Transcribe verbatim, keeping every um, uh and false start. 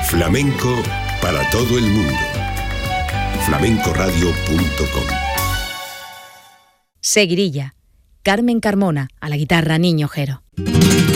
Flamenco para todo el mundo. flamenco radio punto com. Seguirilla. Carmen Carmona, a la guitarra Niño Jero.